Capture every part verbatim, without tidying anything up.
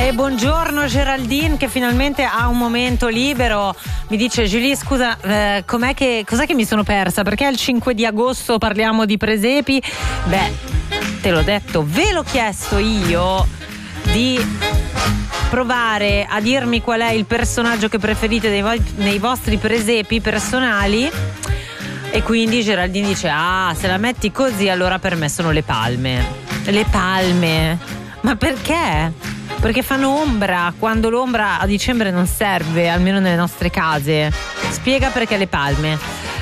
E buongiorno Geraldine, che finalmente ha un momento libero. Mi dice: Julie, scusa, eh, com'è che, cos'è che mi sono persa? Perché il cinque di agosto parliamo di presepi? Beh, te l'ho detto, ve l'ho chiesto io di provare a dirmi qual è il personaggio che preferite nei, vo- nei vostri presepi personali. E quindi Geraldine dice: ah, se la metti così allora per me sono le palme. Le palme? Ma perché? Perché fanno ombra, quando l'ombra a dicembre non serve, almeno nelle nostre case. Spiega perché le palme.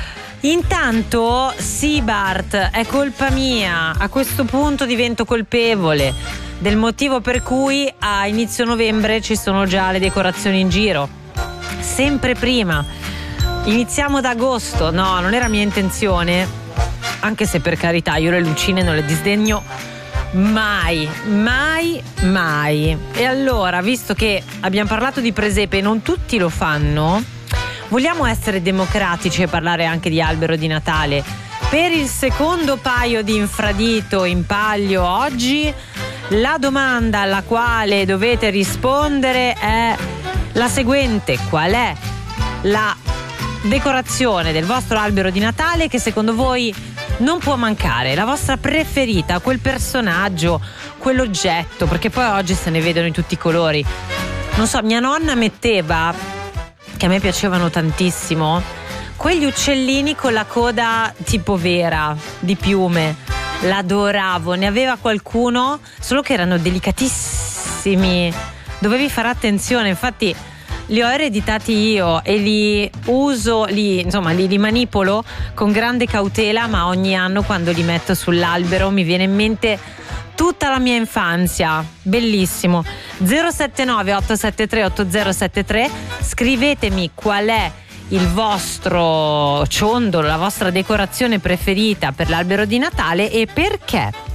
Intanto, sì Bart, è colpa mia, a questo punto divento colpevole del motivo per cui a inizio novembre ci sono già le decorazioni in giro. Sempre prima. Iniziamo da agosto. No, non era mia intenzione, anche se per carità io le lucine non le disdegno mai, mai, mai. E allora, visto che abbiamo parlato di presepe e non tutti lo fanno, vogliamo essere democratici e parlare anche di albero di Natale. Per il secondo paio di infradito in palio oggi, la domanda alla quale dovete rispondere è la seguente: qual è la decorazione del vostro albero di Natale che secondo voi non può mancare, la vostra preferita, quel personaggio, quell'oggetto, perché poi oggi se ne vedono in tutti i colori. Non so, mia nonna metteva, che a me piacevano tantissimo, quegli uccellini con la coda tipo vera, di piume. L'adoravo, ne aveva qualcuno, solo che erano delicatissimi, dovevi fare attenzione. Infatti li ho ereditati io e li uso, li, insomma li, li manipolo con grande cautela, ma ogni anno quando li metto sull'albero mi viene in mente tutta la mia infanzia. Bellissimo. zero sette nove otto sette tre otto zero sette tre, scrivetemi qual è il vostro ciondolo, la vostra decorazione preferita per l'albero di Natale e perché.